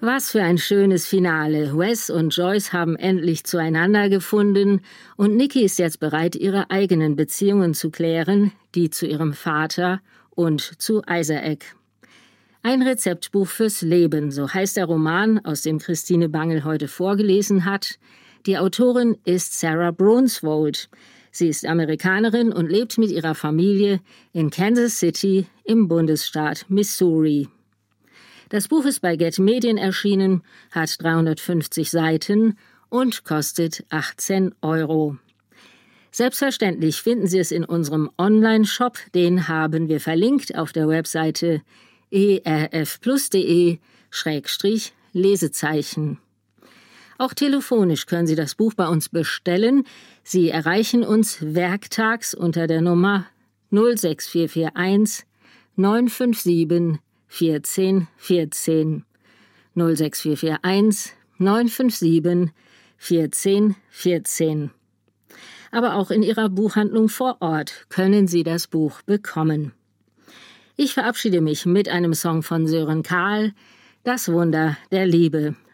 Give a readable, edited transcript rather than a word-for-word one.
Was für ein schönes Finale. Wes und Joyce haben endlich zueinander gefunden und Nikki ist jetzt bereit, ihre eigenen Beziehungen zu klären, die zu ihrem Vater und zu Isaac. Ein Rezeptbuch fürs Leben, so heißt der Roman, aus dem Christine Bangel heute vorgelesen hat. Die Autorin ist Sarah Brunswold. Sie ist Amerikanerin und lebt mit ihrer Familie in Kansas City im Bundesstaat Missouri. Das Buch ist bei Get Medien erschienen, hat 350 Seiten und kostet 18 €. Selbstverständlich finden Sie es in unserem Online-Shop, den haben wir verlinkt auf der Webseite erfplus.de/Lesezeichen. Auch telefonisch können Sie das Buch bei uns bestellen. Sie erreichen uns werktags unter der Nummer 06441 957 1414. 06441 957 1414. Aber auch in Ihrer Buchhandlung vor Ort können Sie das Buch bekommen. Ich verabschiede mich mit einem Song von Sören Kahl, Das Wunder der Liebe.